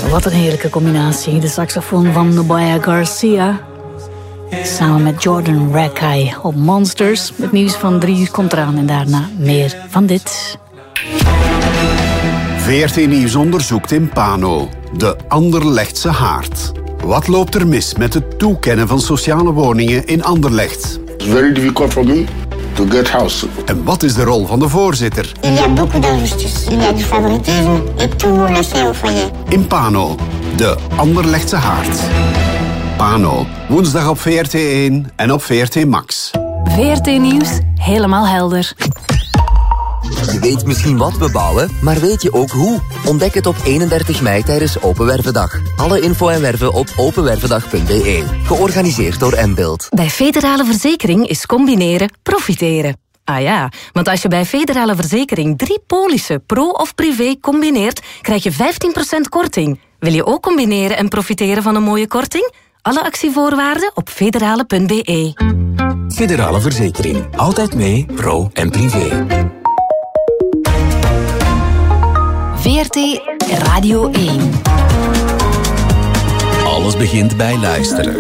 Wat een heerlijke combinatie. De saxofoon van Nubia Garcia samen met Jordan Rakei op Monsters. Het nieuws van 3 uur komt eraan en daarna meer van dit. VRT Nieuws onderzoekt in Pano. De Anderlechtse haard. Wat loopt er mis met het toekennen van sociale woningen in Anderlecht? It's very difficult for me to get house. En wat is de rol van de voorzitter? Il y a beaucoup d'injustice, il y a du favoritisme et tout le monde laisse au foyer. In Pano, de Anderlechtse haard. Pano, woensdag op VRT1 en op VRT Max. VRT Nieuws, helemaal helder. Je weet misschien wat we bouwen, maar weet je ook hoe? Ontdek het op 31 mei tijdens Open Wervendag. Alle info en werven op openwervendag.be. Georganiseerd door Mbuild. Bij Federale Verzekering is combineren profiteren. Ah ja, want als je bij Federale Verzekering 3 polissen, pro of privé, combineert, krijg je 15% korting. Wil je ook combineren en profiteren van een mooie korting? Alle actievoorwaarden op federale.be. Federale Verzekering. Altijd mee, pro en privé. VRT Radio 1. Alles begint bij luisteren.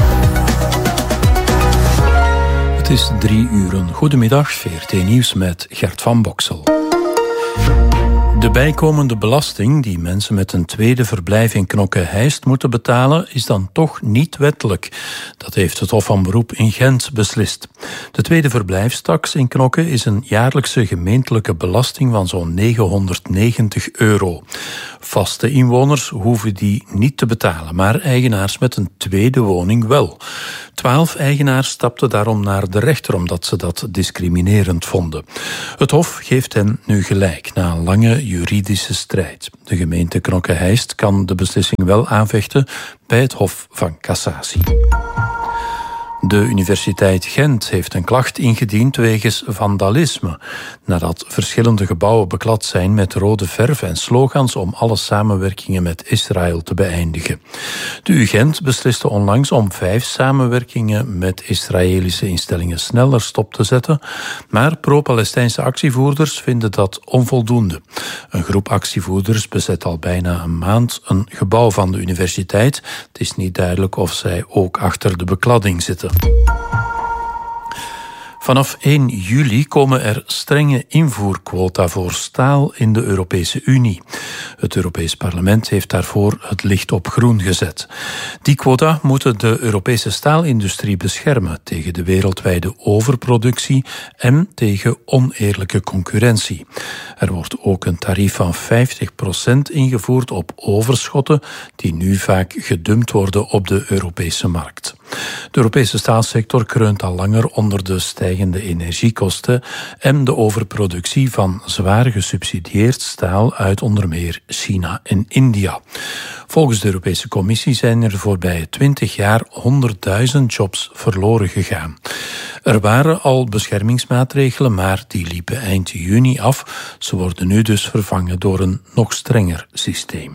Het is 3 uur. Goedemiddag, VRT Nieuws met Gert van Boksel. De bijkomende belasting die mensen met een tweede verblijf in Knokke-Heist moeten betalen, is dan toch niet wettelijk. Dat heeft het Hof van Beroep in Gent beslist. De tweede verblijfstaks in Knokke is een jaarlijkse gemeentelijke belasting van zo'n €990. Vaste inwoners hoeven die niet te betalen, maar eigenaars met een tweede woning wel. 12 eigenaars stapten daarom naar de rechter omdat ze dat discriminerend vonden. Het Hof geeft hen nu gelijk na een lange juridische strijd. De gemeente Knokke-Heist kan de beslissing wel aanvechten bij het Hof van Cassatie. De Universiteit Gent heeft een klacht ingediend wegens vandalisme, nadat verschillende gebouwen beklad zijn met rode verf en slogans om alle samenwerkingen met Israël te beëindigen. De UGent besliste onlangs om 5 samenwerkingen met Israëlische instellingen sneller stop te zetten, maar pro-Palestijnse actievoerders vinden dat onvoldoende. Een groep actievoerders bezet al bijna een maand een gebouw van de universiteit. Het is niet duidelijk of zij ook achter de bekladding zitten. Vanaf 1 juli komen er strenge invoerquota voor staal in de Europese Unie. Het Europees Parlement heeft daarvoor het licht op groen gezet. Die quota moeten de Europese staalindustrie beschermen tegen de wereldwijde overproductie en tegen oneerlijke concurrentie. Er wordt ook een tarief van 50% ingevoerd op overschotten die nu vaak gedumpt worden op de Europese markt. De Europese staalsector kreunt al langer onder de stijgende energiekosten en de overproductie van zwaar gesubsidieerd staal uit onder meer China en India. Volgens de Europese Commissie zijn er de voorbije 20 jaar 100.000 jobs verloren gegaan. Er waren al beschermingsmaatregelen, maar die liepen eind juni af. Ze worden nu dus vervangen door een nog strenger systeem.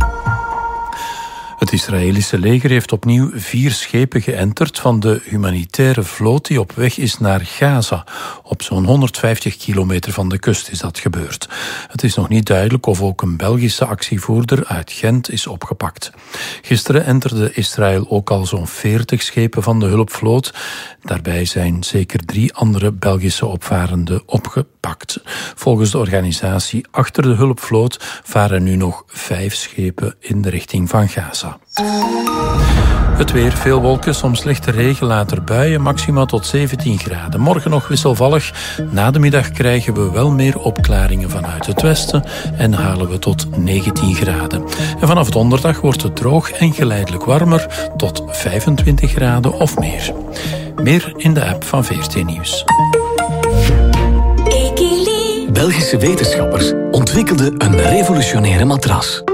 Het Israëlische leger heeft opnieuw 4 schepen geënterd van de humanitaire vloot die op weg is naar Gaza. Op zo'n 150 kilometer van de kust is dat gebeurd. Het is nog niet duidelijk of ook een Belgische actievoerder uit Gent is opgepakt. Gisteren enterde Israël ook al zo'n 40 schepen van de hulpvloot. Daarbij zijn zeker 3 andere Belgische opvarenden opgepakt. Volgens de organisatie achter de hulpvloot varen nu nog 5 schepen in de richting van Gaza. Het weer, veel wolken, soms lichte regen, later buien, maxima tot 17 graden. Morgen nog wisselvallig. Na de middag krijgen we wel meer opklaringen vanuit het westen en halen we tot 19 graden. En vanaf donderdag wordt het droog en geleidelijk warmer tot 25 graden of meer. Meer in de app van VRT Nieuws. Belgische wetenschappers ontwikkelden een revolutionaire matras.